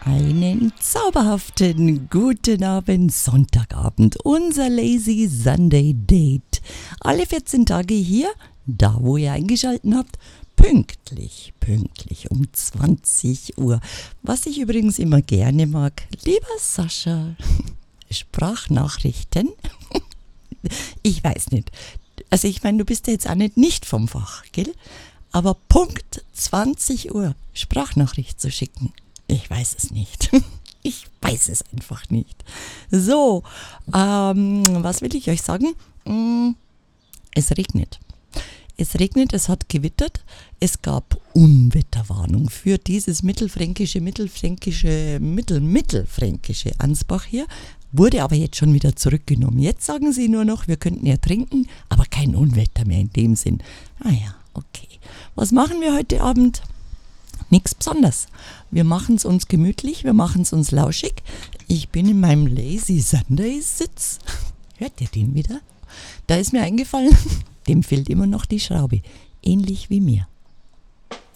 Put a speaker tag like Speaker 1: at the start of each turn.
Speaker 1: Einen zauberhaften guten Abend, Sonntagabend, unser Lazy Sunday Date. Alle 14 Tage hier, da wo ihr eingeschaltet habt, pünktlich um 20 Uhr. Was ich übrigens immer gerne mag, lieber Sascha, Sprachnachrichten. Ich weiß nicht, also ich meine, du bist ja jetzt auch nicht vom Fach, gell? Aber Punkt 20 Uhr Sprachnachricht zu schicken, ich weiß es nicht. Ich weiß es einfach nicht. So, was will ich euch sagen? Es regnet. Es regnet, es hat gewittert. Es gab Unwetterwarnung für dieses mittelfränkische Ansbach hier. Wurde aber jetzt schon wieder zurückgenommen. Jetzt sagen sie nur noch, wir könnten ja trinken, aber kein Unwetter mehr in dem Sinn. Ah ja, okay. Was machen wir heute Abend? Nichts Besonderes. Wir machen es uns gemütlich, wir machen es uns lauschig. Ich bin in meinem Lazy Sunday Sitz. Hört ihr den wieder? Da ist mir eingefallen, dem fehlt immer noch die Schraube. Ähnlich wie mir.